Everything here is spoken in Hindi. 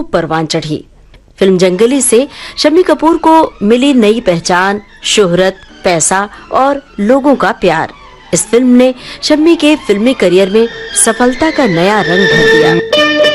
खूब परवान चढ़ी। फिल्म जंगली से शम्मी कपूर को मिली नई पहचान, शोहरत, पैसा और लोगों का प्यार। इस फिल्म ने शम्मी के फिल्मी करियर में सफलता का नया रंग भर दिया।